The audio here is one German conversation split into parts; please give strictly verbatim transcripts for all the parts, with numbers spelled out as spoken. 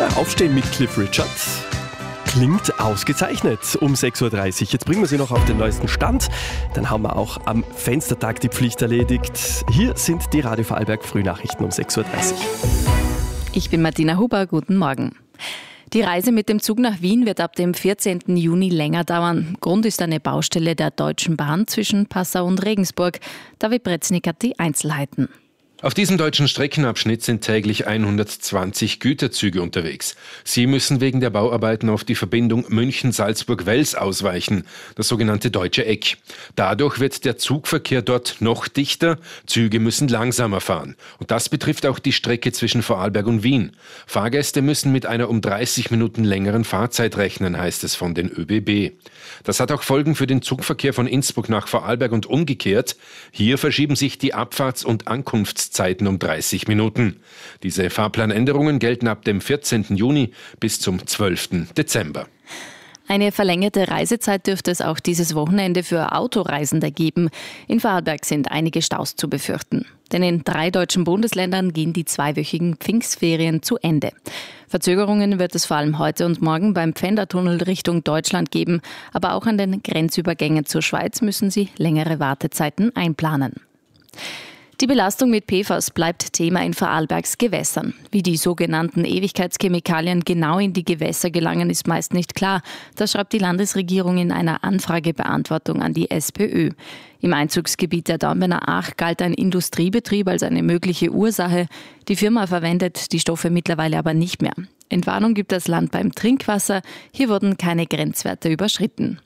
Aufstehen mit Cliff Richard. Klingt ausgezeichnet um sechs Uhr dreißig. Jetzt bringen wir Sie noch auf den neuesten Stand. Dann haben wir auch am Fenstertag die Pflicht erledigt. Hier sind die Radio Vorarlberg Frühnachrichten um sechs Uhr dreißig. Ich bin Martina Huber, guten Morgen. Die Reise mit dem Zug nach Wien wird ab dem vierzehnten Juni länger dauern. Grund ist eine Baustelle der Deutschen Bahn zwischen Passau und Regensburg. David Breznik hat die Einzelheiten. Auf diesem deutschen Streckenabschnitt sind täglich hundertzwanzig Güterzüge unterwegs. Sie müssen wegen der Bauarbeiten auf die Verbindung München-Salzburg-Wels ausweichen, das sogenannte Deutsche Eck. Dadurch wird der Zugverkehr dort noch dichter, Züge müssen langsamer fahren. Und das betrifft auch die Strecke zwischen Vorarlberg und Wien. Fahrgäste müssen mit einer um dreißig Minuten längeren Fahrzeit rechnen, heißt es von den ÖBB. Das hat auch Folgen für den Zugverkehr von Innsbruck nach Vorarlberg und umgekehrt. Hier verschieben sich die Abfahrts- und Ankunftszeiten um dreißig Minuten. Diese Fahrplanänderungen gelten ab dem vierzehnten Juni bis zum zwölften Dezember. Eine verlängerte Reisezeit dürfte es auch dieses Wochenende für Autoreisende geben. In Vorarlberg sind einige Staus zu befürchten. Denn in drei deutschen Bundesländern gehen die zweiwöchigen Pfingstferien zu Ende. Verzögerungen wird es vor allem heute und morgen beim Pfändertunnel Richtung Deutschland geben. Aber auch an den Grenzübergängen zur Schweiz müssen sie längere Wartezeiten einplanen. Die Belastung mit P F A S bleibt Thema in Vorarlbergs Gewässern. Wie die sogenannten Ewigkeitschemikalien genau in die Gewässer gelangen, ist meist nicht klar. Das schreibt die Landesregierung in einer Anfragebeantwortung an die SPÖ. Im Einzugsgebiet der Dornbirner Ach galt ein Industriebetrieb als eine mögliche Ursache. Die Firma verwendet die Stoffe mittlerweile aber nicht mehr. Entwarnung gibt das Land beim Trinkwasser. Hier wurden keine Grenzwerte überschritten.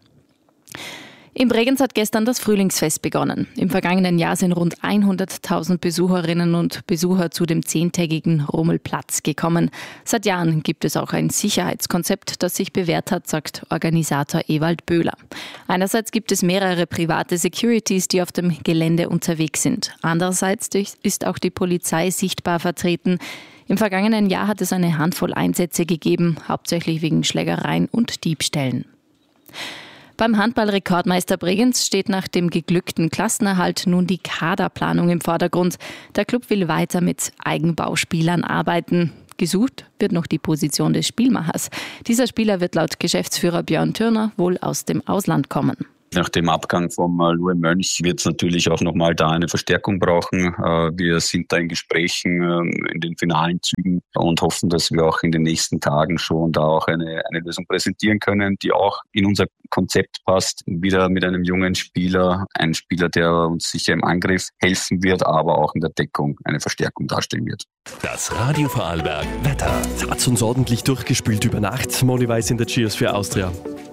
In Bregenz hat gestern das Frühlingsfest begonnen. Im vergangenen Jahr sind rund hunderttausend Besucherinnen und Besucher zu dem zehntägigen Rummelplatz gekommen. Seit Jahren gibt es auch ein Sicherheitskonzept, das sich bewährt hat, sagt Organisator Ewald Böhler. Einerseits gibt es mehrere private Securities, die auf dem Gelände unterwegs sind. Andererseits ist auch die Polizei sichtbar vertreten. Im vergangenen Jahr hat es eine Handvoll Einsätze gegeben, hauptsächlich wegen Schlägereien und Diebstählen. Beim Handball-Rekordmeister Bregenz steht nach dem geglückten Klassenerhalt nun die Kaderplanung im Vordergrund. Der Club will weiter mit Eigenbauspielern arbeiten. Gesucht wird noch die Position des Spielmachers. Dieser Spieler wird laut Geschäftsführer Björn Thürner wohl aus dem Ausland kommen. Nach dem Abgang vom äh, Louis Mönch wird es natürlich auch nochmal da eine Verstärkung brauchen. Äh, wir sind da in Gesprächen äh, in den finalen Zügen und hoffen, dass wir auch in den nächsten Tagen schon da auch eine, eine Lösung präsentieren können, die auch in unser Konzept passt. Wieder mit einem jungen Spieler, ein Spieler, der uns sicher im Angriff helfen wird, aber auch in der Deckung eine Verstärkung darstellen wird. Das Radio Vorarlberg Wetter. Es hat uns ordentlich durchgespült über Nacht. Molly Weiß in der Cheers für Austria.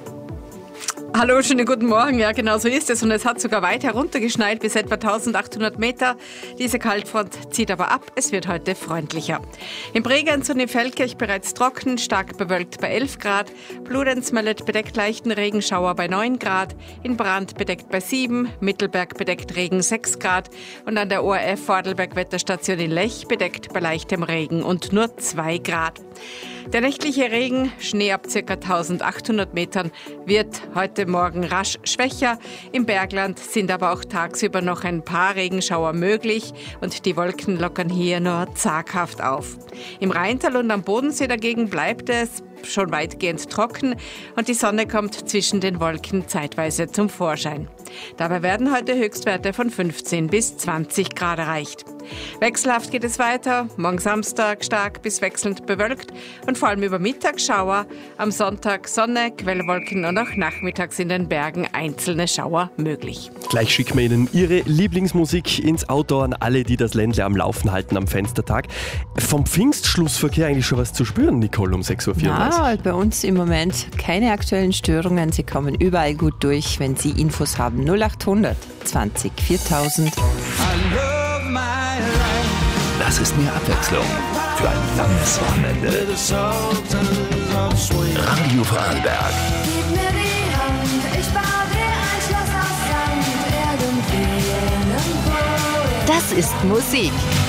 Hallo, schönen guten Morgen. Ja, genau so ist es. Und es hat sogar weit heruntergeschneit bis etwa eintausendachthundert Meter. Diese Kaltfront zieht aber ab. Es wird heute freundlicher. In Bregenz und in Feldkirch bereits trocken, stark bewölkt bei elf Grad. Bludenz meldet bedeckt leichten Regenschauer bei neun Grad. In Brand bedeckt bei sieben. Mittelberg bedeckt Regen sechs Grad. Und an der O R F Vorarlberg Wetterstation in Lech bedeckt bei leichtem Regen und nur zwei Grad. Der nächtliche Regen, Schnee ab ca. eintausendachthundert Metern, wird heute Morgen rasch schwächer. Im Bergland sind aber auch tagsüber noch ein paar Regenschauer möglich und die Wolken lockern hier nur zaghaft auf. Im Rheintal und am Bodensee dagegen bleibt es schon weitgehend trocken und die Sonne kommt zwischen den Wolken zeitweise zum Vorschein. Dabei werden heute Höchstwerte von fünfzehn bis zwanzig Grad erreicht. Wechselhaft geht es weiter, morgen Samstag stark bis wechselnd bewölkt und vor allem über Mittag Schauer, am Sonntag Sonne, Quellwolken und auch nachmittags in den Bergen einzelne Schauer möglich. Gleich schicken wir Ihnen Ihre Lieblingsmusik ins Auto an alle, die das Ländle am Laufen halten am Fenstertag. Vom Pfingstschlussverkehr eigentlich schon was zu spüren, Nicole, um sechs Uhr vierunddreißig? Ja, bei uns im Moment keine aktuellen Störungen. Sie kommen überall gut durch, wenn Sie Infos haben. null achthundert zwanzig viertausend. Das ist mehr Abwechslung für ein langes Wochenende. Radio Vorarlberg. Gib mir die Hand, ich baue dir ein Schloss aus Sand, irgendwie irgendwo. Das ist Musik.